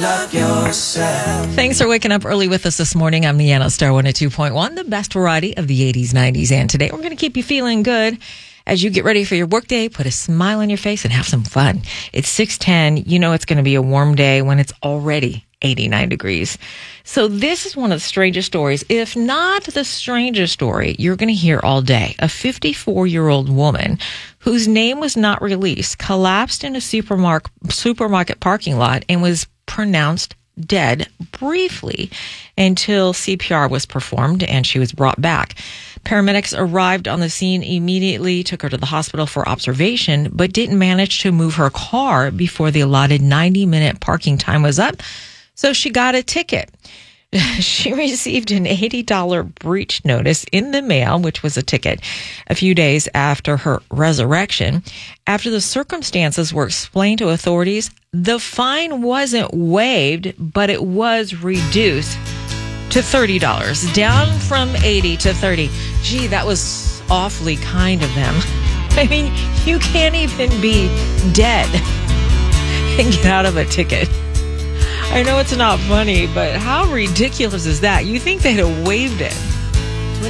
love yourself. Thanks for waking up early with us this morning. I'm Leanna, Star 102.1, the best variety of the 80s, 90s, and today. We're going to keep you feeling good as you get ready for your workday. Put a smile on your face and have some fun. It's 6:10. You know it's going to be a warm day when it's already 89 degrees. So this is one of the strangest stories, if not the strangest story you're going to hear all day. A 54-year-old woman whose name was not released collapsed in a supermarket parking lot and was pronounced dead briefly until CPR was performed and she was brought back. Paramedics arrived on the scene immediately, took her to the hospital for observation, but didn't manage to move her car before the allotted 90-minute parking time was up. So she got a ticket. She received an $80 breach notice in the mail, which was a ticket, a few days after her resurrection. After the circumstances were explained to authorities, the fine wasn't waived, but it was reduced to $30, down from $80 to $30. Gee, that was awfully kind of them. I mean, you can't even be dead and get out of a ticket. I know it's not funny, but how ridiculous is that? You think they'd have waived it.